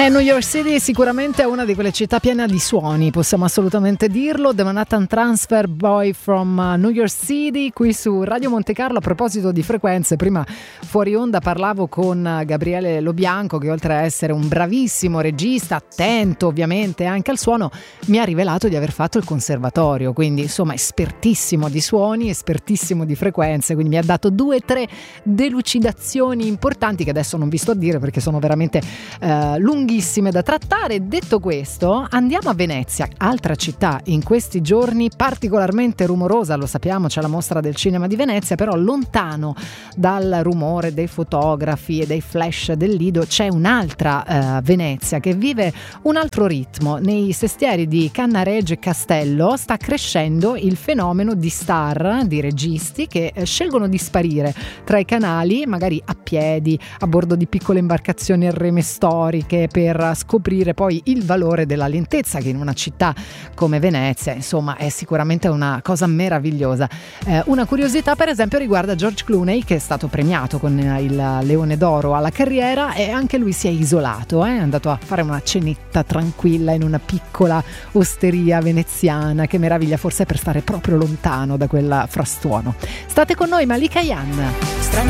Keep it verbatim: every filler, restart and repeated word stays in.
Eh, New York City sicuramente è una di quelle città piene di suoni, possiamo assolutamente dirlo. The Manhattan Transfer, Boy from New York City, qui su Radio Monte Carlo. A proposito di frequenze, prima fuori onda parlavo con Gabriele Lobianco, che oltre a essere un bravissimo regista, attento ovviamente anche al suono, mi ha rivelato di aver fatto il conservatorio, quindi insomma espertissimo di suoni, espertissimo di frequenze, quindi mi ha dato due o tre delucidazioni importanti che adesso non vi sto a dire perché sono veramente eh, lunghissime da trattare. Detto questo, andiamo a Venezia, altra città in questi giorni particolarmente rumorosa, lo sappiamo, c'è la mostra del cinema di Venezia, però lontano dal rumore dei fotografi e dei flash del Lido c'è un'altra eh, Venezia che vive un altro ritmo. Nei sestieri di Cannaregio e Castello sta crescendo il fenomeno di star, di registi che eh, scelgono di sparire tra i canali, magari a piedi, a bordo di piccole imbarcazioni a reme storiche, per scoprire poi il valore della lentezza, che in una città come Venezia insomma è sicuramente una cosa meravigliosa. Eh, una curiosità per esempio riguarda George Clooney, che è stato premiato con il Leone d'Oro alla carriera, e anche lui si è isolato, eh? È andato a fare una cenetta tranquilla in una piccola osteria veneziana. Che meraviglia, forse per stare proprio lontano da quel frastuono. State con noi, Malika Yan.